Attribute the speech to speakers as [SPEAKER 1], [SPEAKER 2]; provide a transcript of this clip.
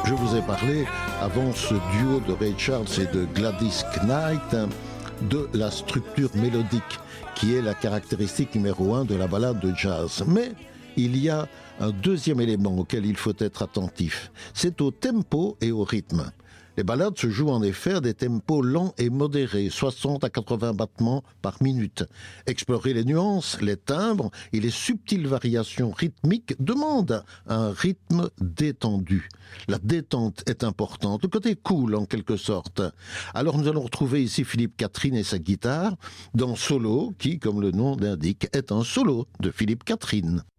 [SPEAKER 1] Je vous ai parlé, avant ce duo de Ray Charles et de Gladys Knight, de la structure mélodique, qui est la caractéristique numéro 1 de la ballade de jazz. Mais il y a un deuxième élément auquel il faut être attentif. C'est au tempo et au rythme. Les ballades se jouent en effet à des tempos lents et modérés, 60 à 80 battements par minute. Explorer les nuances, les timbres et les subtiles variations rythmiques demandent un rythme détendu. La détente est importante, le côté cool en quelque sorte. Alors nous allons retrouver ici Philippe Catherine et sa guitare dans Solo, qui, comme le nom l'indique, est un solo de Philippe Catherine.